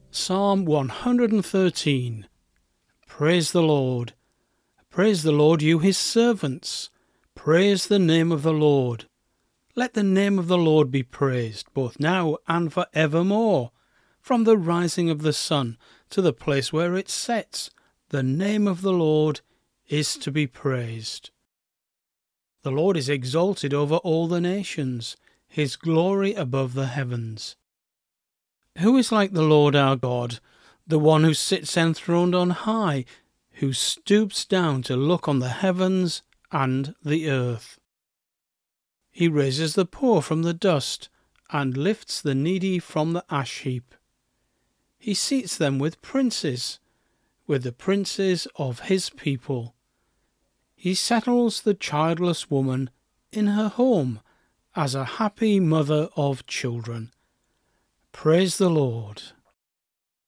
Psalm 113. Praise the Lord. Praise the Lord, you his servants. Praise the name of the Lord. Let the name of the Lord be praised, both now and for evermore. From the rising of the sun to the place where it sets, the name of the Lord is to be praised. The Lord is exalted over all the nations, his glory above the heavens. Who is like the Lord our God, the one who sits enthroned on high, who stoops down to look on the heavens and the earth? He raises the poor from the dust and lifts the needy from the ash heap. He seats them with princes, with the princes of his people. He settles the childless woman in her home as a happy mother of children. Praise the Lord.